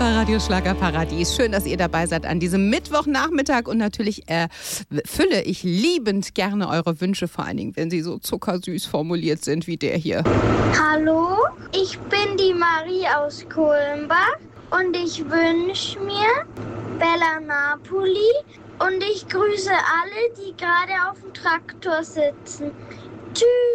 bei Radio Schlagerparadies. Schön, dass ihr dabei seid an diesem Mittwochnachmittag. Und natürlich erfülle ich liebend gerne eure Wünsche, vor allen Dingen, wenn sie so zuckersüß formuliert sind wie der hier. Hallo, ich bin die Marie aus Kulmbach und ich wünsche mir Bella Napoli und ich grüße alle, die gerade auf dem Traktor sitzen. Tschüss.